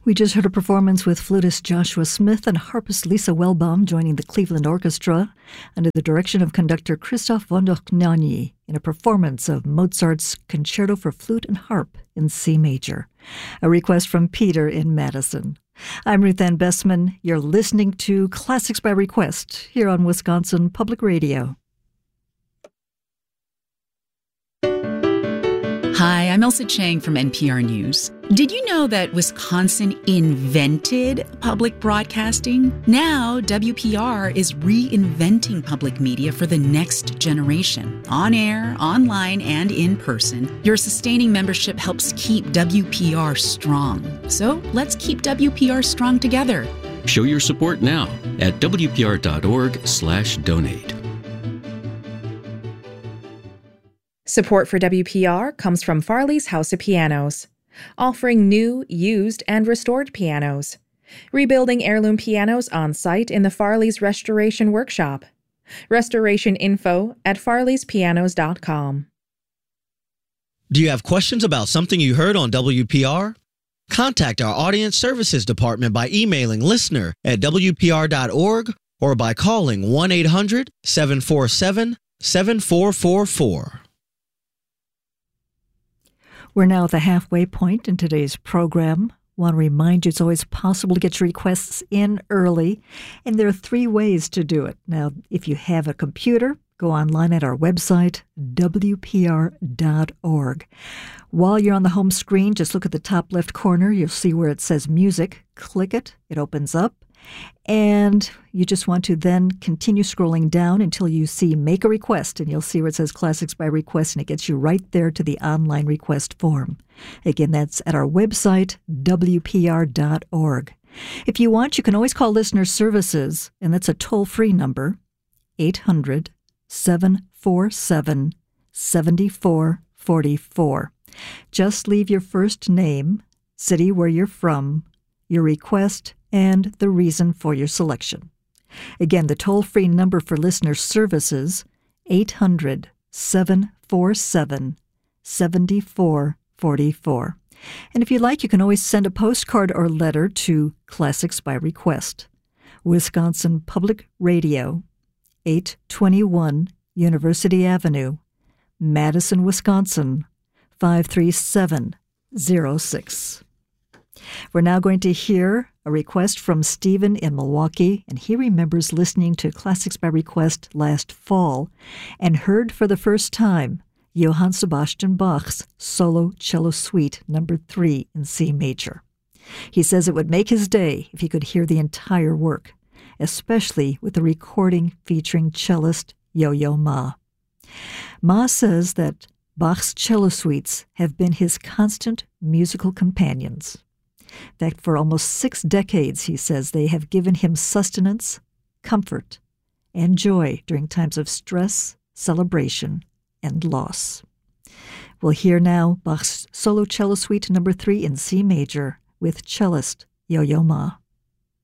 We just heard a performance with flutist Joshua Smith and harpist Lisa Wellbaum joining the Cleveland Orchestra under the direction of conductor Christoph von der Knagny in a performance of Mozart's Concerto for Flute and Harp in C major. A request from Peter in Madison. I'm Ruth Ann Bessman. You're listening to Classics by Request here on Wisconsin Public Radio. Hi, I'm Elsa Chang from NPR News. Did you know that Wisconsin invented public broadcasting? Now, WPR is reinventing public media for the next generation. On air, online, and in person, your sustaining membership helps keep WPR strong. So let's keep WPR strong together. Show your support now at WPR.org/donate. Support for WPR comes from Farley's House of Pianos, offering new, used, and restored pianos. Rebuilding heirloom pianos on site in the Farley's Restoration Workshop. Restoration info at farleyspianos.com. Do you have questions about something you heard on WPR? Contact our Audience Services Department by emailing listener@WPR.org or by calling 1-800-747-7444. We're now at the halfway point in today's program. I want to remind you it's always possible to get your requests in early, and there are 3 ways to do it. Now, if you have a computer, go online at our website, WPR.org. While you're on the home screen, just look at the top left corner. You'll see where it says Music. Click it. It opens up. And you just want to then continue scrolling down until you see Make a Request, and you'll see where it says Classics by Request, and it gets you right there to the online request form. Again, that's at our website, WPR.org. If you want, you can always call Listener Services, and that's a toll-free number, 800-747-7444. Just leave your first name, city where you're from, your request, and the reason for your selection. Again, the toll-free number for Listener Services, 800-747-7444. And if you like, you can always send a postcard or letter to Classics by Request, Wisconsin Public Radio, 821 University Avenue, Madison, Wisconsin, 53706. We're now going to hear a request from Stephen in Milwaukee, and he remembers listening to Classics by Request last fall and heard for the first time Johann Sebastian Bach's Solo Cello Suite No. 3 in C major. He says it would make his day if he could hear the entire work, especially with the recording featuring cellist Yo-Yo Ma. Ma says that Bach's cello suites have been his constant musical companions. In fact, for almost 6 decades, he says, they have given him sustenance, comfort, and joy during times of stress, celebration, and loss. We'll hear now Bach's Solo Cello Suite No. 3 in C major with cellist Yo-Yo Ma.